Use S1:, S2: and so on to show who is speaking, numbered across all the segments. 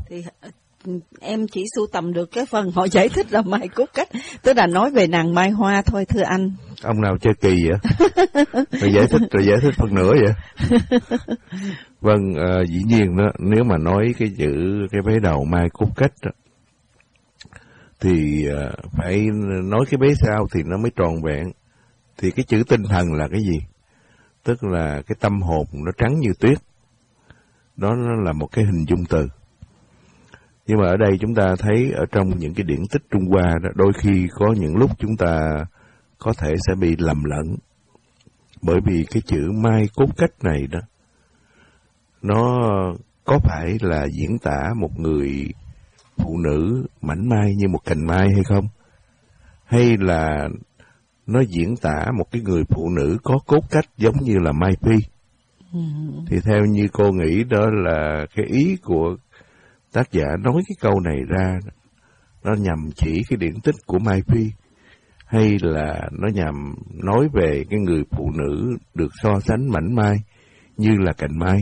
S1: Thì em chỉ sưu tầm được cái phần họ giải thích là mai cốt cách, tức là nói về nàng Mai Hoa thôi thưa anh.
S2: Ông nào chơi kỳ vậy? Rồi giải thích phần nữa vậy? Vâng, dĩ nhiên đó, nếu mà nói cái vế đầu mai cốt cách đó, thì phải nói cái vế sau thì nó mới tròn vẹn. Thì cái chữ tinh thần là cái gì? Tức là cái tâm hồn nó trắng như tuyết. Đó nó là một cái hình dung từ. Nhưng mà ở đây chúng ta thấy ở trong những cái điển tích Trung Hoa đó, đôi khi có những lúc chúng ta có thể sẽ bị lầm lẫn. Bởi vì cái chữ mai cốt cách này đó, nó có phải là diễn tả một người phụ nữ mảnh mai như một cành mai hay không? Hay là nó diễn tả một cái người phụ nữ có cốt cách giống như là Mai Phi? Thì theo như cô nghĩ đó là cái ý của tác giả nói cái câu này ra, nó nhằm chỉ cái điển tích của Mai Phi, hay là nó nhằm nói về cái người phụ nữ được so sánh mảnh mai như là cành mai?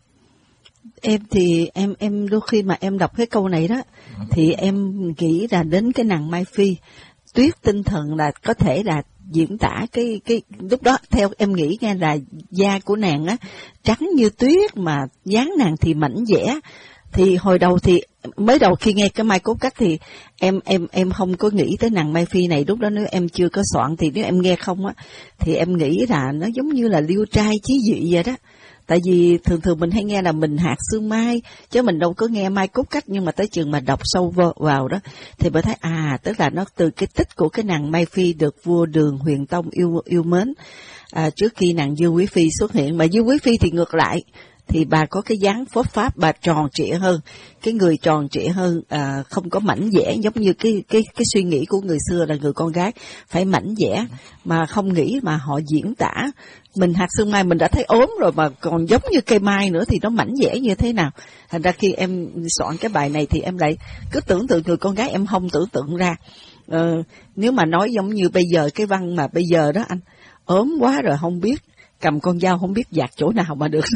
S1: Em thì em đôi khi mà em đọc cái câu này đó, thì em nghĩ là đến cái nàng Mai Phi. Tuyết tinh thần là có thể là diễn tả cái lúc đó theo em nghĩ nghe là da của nàng á trắng như tuyết, mà dáng nàng thì mảnh dẻ. Thì hồi đầu thì mới đầu khi nghe cái mai cốt cách thì em không có nghĩ tới nàng Mai Phi này, lúc đó nếu em chưa có soạn thì nếu em nghe không á thì em nghĩ là nó giống như là liêu trai chí dị vậy đó. Tại vì thường thường mình hay nghe là mình hạt xương mai, chứ mình đâu có nghe mai cốt cách, nhưng mà tới chừng mà đọc sâu vào đó thì mới thấy tức là nó từ cái tích của cái nàng Mai Phi được vua Đường Huyền Tông yêu mến trước khi nàng Dương Quý Phi xuất hiện. Mà Dương Quý Phi thì ngược lại, thì bà có cái dáng phốt pháp, bà tròn trịa hơn, cái người tròn trịa hơn, không có mảnh dẻ giống như cái suy nghĩ của người xưa là người con gái phải mảnh dẻ, mà không nghĩ mà họ diễn tả mình hạt xương mai mình đã thấy ốm rồi mà còn giống như cây mai nữa thì nó mảnh dẻ như thế nào. Thành ra khi em soạn cái bài này thì em lại cứ tưởng tượng người con gái, em không tưởng tượng ra. Nếu mà nói giống như bây giờ cái văn mà bây giờ đó anh, ốm quá rồi không biết cầm con dao không biết dạt chỗ nào mà được.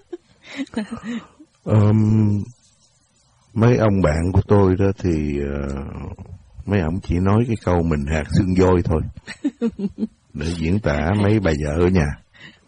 S2: Mấy ông bạn của tôi đó thì mấy ông chỉ nói cái câu mình hạt xương voi thôi để diễn tả mấy bà vợ ở nhà.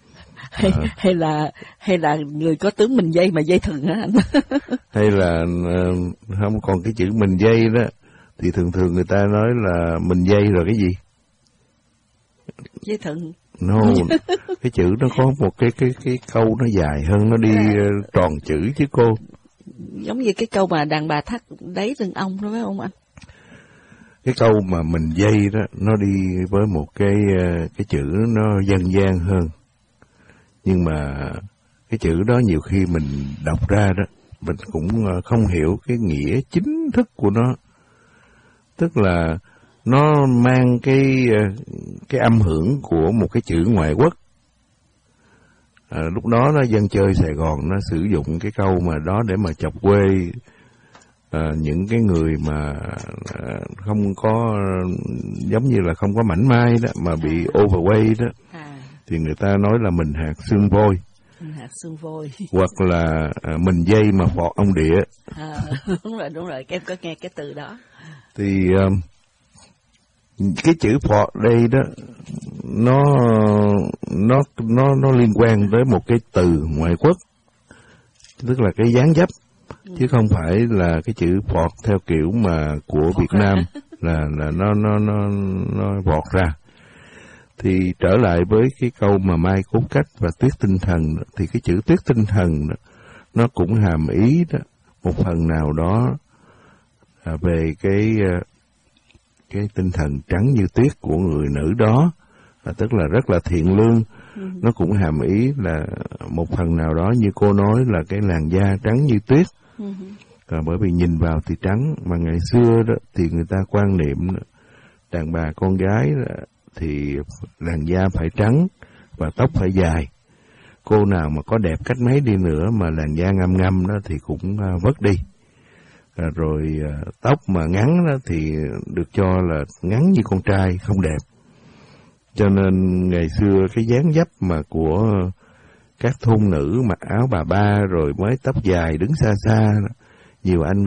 S1: Hay là người có tướng mình dây mà dây thừng hả anh?
S2: Hay là không, còn cái chữ mình dây đó thì thường người ta nói là mình dây rồi cái gì?
S1: Dây thừng.
S2: No, cái chữ nó có một cái câu nó dài hơn, nó đi tròn chữ chứ cô.
S1: Giống như cái câu mà đàn bà thắt đáy rừng ong đó phải không anh?
S2: Cái câu mà mình dây đó nó đi với một cái chữ nó dân gian hơn. Nhưng mà cái chữ đó nhiều khi mình đọc ra đó, mình cũng không hiểu cái nghĩa chính thức của nó. Tức là nó mang cái âm hưởng của một cái chữ ngoại quốc. Lúc đó nó dân chơi Sài Gòn nó sử dụng cái câu mà đó để mà chọc quê những cái người mà không có, giống như là không có mảnh mai đó mà bị overweight đó, thì người ta nói là mình hạt xương voi.
S1: Hạt xương voi. Hoặc
S2: là mình dây mà phọt ông địa.
S1: Đúng rồi, em có nghe cái từ đó.
S2: Thì cái chữ phọt đây đó nó liên quan tới một cái từ ngoại quốc, tức là cái dáng dấp, chứ không phải là cái chữ phọt theo kiểu mà của Việt Nam là nó vọt ra. Thì trở lại với cái câu mà mai cốt cách và tuyết tinh thần, thì cái chữ tuyết tinh thần nó cũng hàm ý đó, một phần nào đó về cái tinh thần trắng như tuyết của người nữ đó, tức là rất là thiện lương. Nó cũng hàm ý là một phần nào đó như cô nói là cái làn da trắng như tuyết. Bởi vì nhìn vào thì trắng, mà ngày xưa đó thì người ta quan niệm đó, đàn bà con gái đó, thì làn da phải trắng và tóc phải dài. Cô nào mà có đẹp cách mấy đi nữa mà làn da ngăm đó thì cũng vất đi. Rồi tóc mà ngắn đó thì được cho là ngắn như con trai, không đẹp. Cho nên ngày xưa cái dáng dấp mà của các thôn nữ mặc áo bà ba rồi mới tóc dài đứng xa xa, nhiều anh